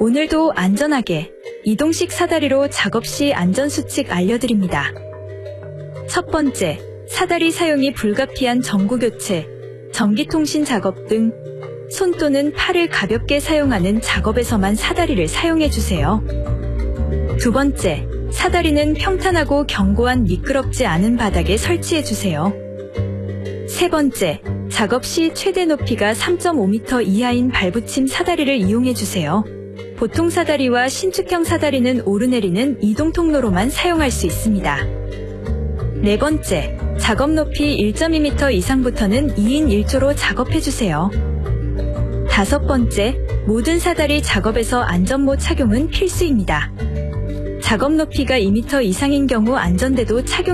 오늘도 안전하게 이동식 사다리로 작업 시 안전수칙 알려드립니다. 첫 번째, 사다리 사용이 불가피한 전구교체, 전기통신 작업 등 손 또는 팔을 가볍게 사용하는 작업에서만 사다리를 사용해주세요. 두 번째, 사다리는 평탄하고 견고한 미끄럽지 않은 바닥에 설치해주세요. 세 번째, 작업 시 최대 높이가 3.5m 이하인 발붙임 사다리를 이용해주세요. 보통 사다리와 신축형 사다리는 오르내리는 이동 통로로만 사용할 수 있습니다. 네 번째, 작업 높이 1.2m 이상부터는 2인 1조로 작업해주세요. 다섯 번째, 모든 사다리 작업에서 안전모 착용은 필수입니다. 작업 높이가 2m 이상인 경우 안전대도 착용